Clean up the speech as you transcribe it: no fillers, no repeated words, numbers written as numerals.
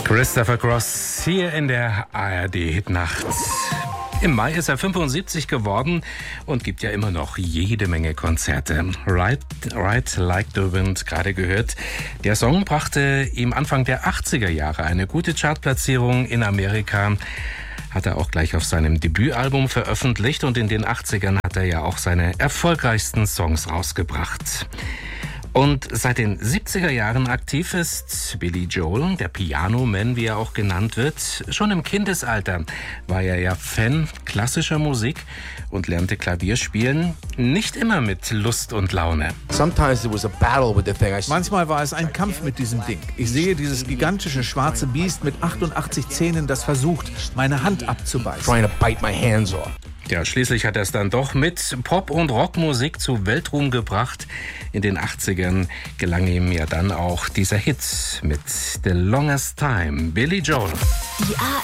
Christopher Cross hier in der ARD-Hitnacht. Im Mai ist er 75 geworden und gibt ja immer noch jede Menge Konzerte. Ride Like the Wind, gerade gehört. Der Song brachte ihm Anfang der 80er Jahre eine gute Chartplatzierung in Amerika. Hat er auch gleich auf seinem Debütalbum veröffentlicht und in den 80ern hat er ja auch seine erfolgreichsten Songs rausgebracht. Und seit den 70er Jahren aktiv ist Billy Joel, der Piano-Man, wie er auch genannt wird. Schon im Kindesalter war er ja Fan klassischer Musik und lernte Klavier spielen, nicht immer mit Lust und Laune. Manchmal war es ein Kampf mit diesem Ding. Ich sehe dieses gigantische schwarze Biest mit 88 Zähnen, das versucht, meine Hand abzubeißen. Ja, schließlich hat er es dann doch mit Pop- und Rockmusik zu Weltruhm gebracht. In den 80ern gelang ihm ja dann auch dieser Hit mit The Longest Time, Billy Joel. Die